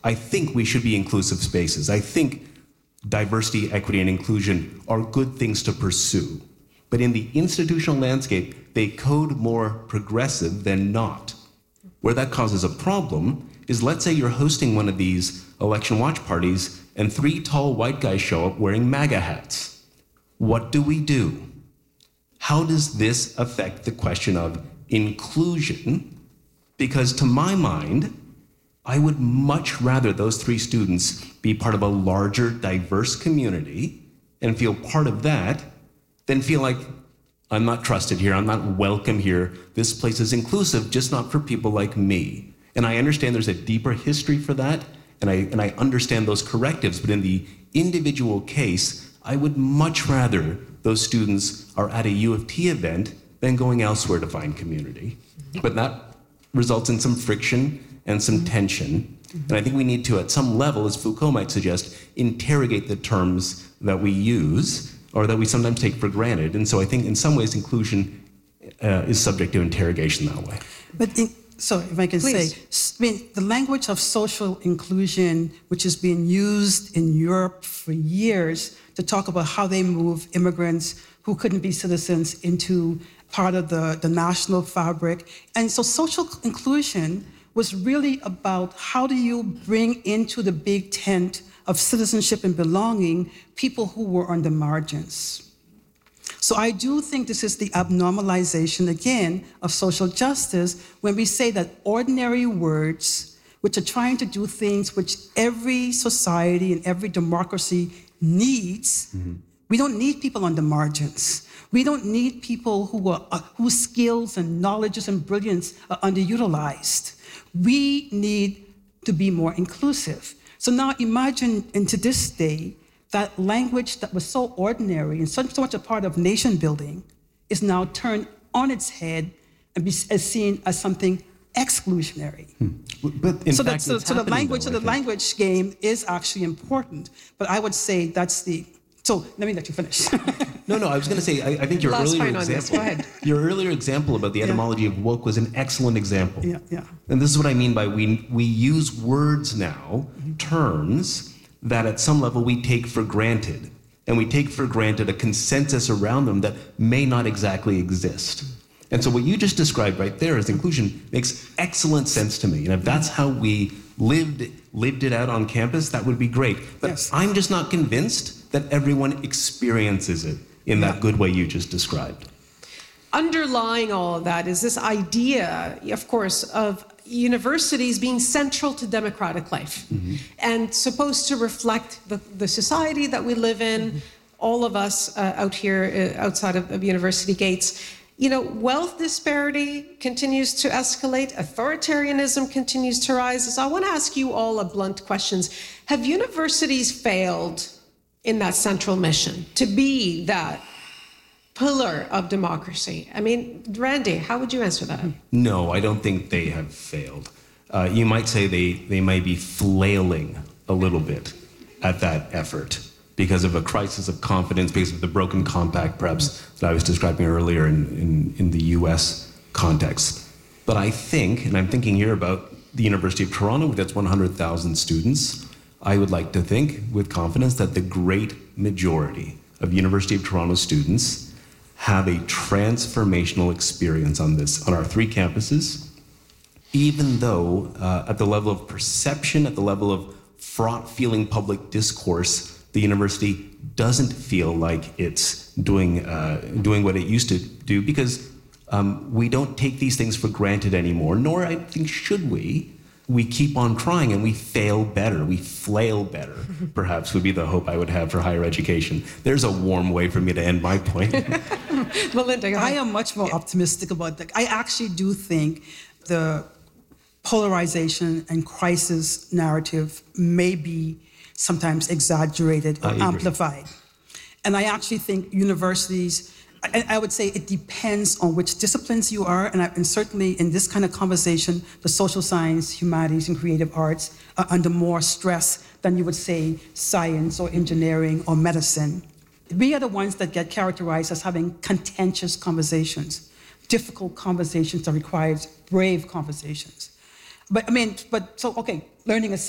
I think we should be inclusive spaces. I think diversity, equity, and inclusion are good things to pursue. But in the institutional landscape, they code more progressive than not. Where that causes a problem is, let's say you're hosting one of these election watch parties and 3 tall white guys show up wearing MAGA hats. What do? How does this affect the question of inclusion? Because to my mind, I would much rather those 3 students be part of a larger, diverse community and feel part of that than feel like I'm not trusted here, I'm not welcome here, this place is inclusive, just not for people like me. And I understand there's a deeper history for that, and I understand those correctives, but in the individual case, I would much rather those students are at a U of T event than going elsewhere to find community. But that results in some friction and some tension. And I think we need to, at some level, as Foucault might suggest, interrogate the terms that we use or that we sometimes take for granted. And so I think in some ways inclusion is subject to interrogation that way. But so if I can Please. say, I mean, the language of social inclusion, which is being used in Europe for years to talk about how they move immigrants who couldn't be citizens into part of the national fabric. And so social inclusion was really about how do you bring into the big tent of citizenship and belonging people who were on the margins. So I do think this is the abnormalization, again, of social justice when we say that ordinary words, which are trying to do things which every society and every democracy needs, we don't need people on the margins. We don't need people whose skills and knowledges and brilliance are underutilized. We need to be more inclusive. So now imagine into this day, that language that was so ordinary and so much a part of nation building is now turned on its head and is seen as something exclusionary. But in fact, the language game is actually important, but I would say that's the. So let me let you finish. No, I was going to say, I think your Last earlier point on this. example, Go ahead. your earlier example about the etymology of woke was an excellent example. Yeah. And this is what I mean by we use words now, terms that at some level we take for granted. And we take for granted a consensus around them that may not exactly exist. And so what you just described right there as inclusion makes excellent sense to me. And if that's how we lived it out on campus, that would be great. But Yes. I'm just not convinced that everyone experiences it in that good way you just described. Underlying all of that is this idea, of course, of universities being central to democratic life and supposed to reflect the society that we live in, all of us out here outside of university gates. You know, wealth disparity continues to escalate, authoritarianism continues to rise. So I want to ask you all a blunt question. Have universities failed in that central mission to be that pillar of democracy? I mean, Randy, how would you answer that? No, I don't think they have failed. You might say they might be flailing a little bit at that effort because of a crisis of confidence, because of the broken compact, perhaps, that I was describing earlier in the US context. But I think, and I'm thinking here about the University of Toronto, with its 100,000 students, I would like to think with confidence that the great majority of University of Toronto students have a transformational experience on our 3 campuses, even though at the level of perception, at the level of fraught feeling public discourse, the university doesn't feel like it's doing what it used to do, because we don't take these things for granted anymore, nor I think should we. We keep on trying and we fail better, we flail better, perhaps would be the hope I would have for higher education. There's a warm way for me to end my point. Melinda, I am much more optimistic about that. I actually do think the polarization and crisis narrative may be sometimes exaggerated or amplified. And I actually think universities, I would say it depends on which disciplines you are, and certainly in this kind of conversation, the social science, humanities, and creative arts are under more stress than you would say science or engineering or medicine. We are the ones that get characterized as having contentious conversations, difficult conversations that require brave conversations. But learning aside,